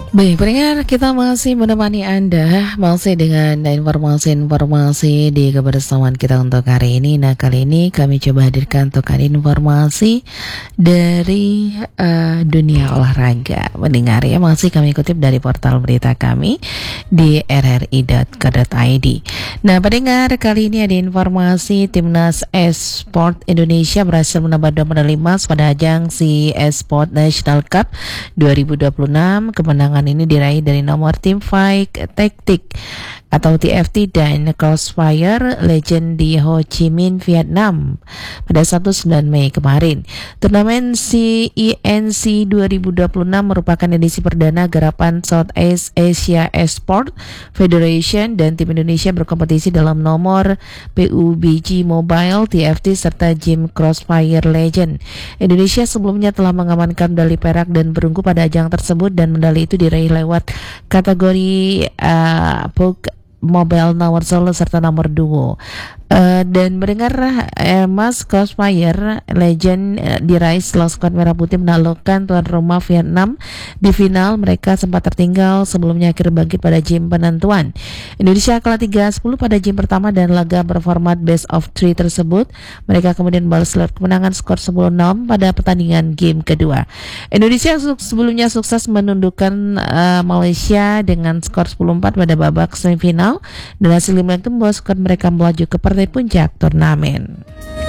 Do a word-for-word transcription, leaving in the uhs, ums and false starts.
Baik, pendengar, kita masih menemani Anda masih dengan informasi-informasi di kebersamaan kita untuk hari ini. Nah, kali ini kami coba hadirkan untuk hari informasi dari uh, dunia olahraga. Mendengar ya, masih kami kutip dari portal berita kami di r r i dot co dot i d. Nah, pendengar, kali ini ada informasi Timnas Esport Indonesia berhasil menambah dua medali emas pada ajang Sea Esport National Cup dua ribu dua puluh enam. Kemenangan ini diraih dari nomor tim fight tactic atau T F T dan Crossfire Legend di Ho Chi Minh, Vietnam pada Sabtu sembilan Mei kemarin. Turnamen C E N C dua ribu dua puluh enam merupakan edisi perdana garapan Southeast Asia Esport Federation dan tim Indonesia berkompetisi dalam nomor P U B G Mobile, T F T serta Gym Crossfire Legend. Indonesia sebelumnya telah mengamankan medali perak dan perunggu pada ajang tersebut dan medali itu diraih lewat kategori uh, P U B G Mobile nomor solo serta nomor duo. Uh, dan mendengar uh, emas Crossfire Legend uh, diraih setelah skuad merah putih menaklukkan tuan rumah Vietnam di final. Mereka sempat tertinggal sebelumnya akhir bangkit pada game penentuan. Indonesia kalah tiga sepuluh pada game pertama dan laga berformat best of three tersebut. Mereka kemudian balas lewat kemenangan skor sepuluh enam pada pertandingan game kedua. Indonesia sebelumnya sukses menundukkan uh, Malaysia dengan skor sepuluh empat pada babak semifinal dan hasil lima itu membawa skuad mereka melaju ke partai puncak turnamen.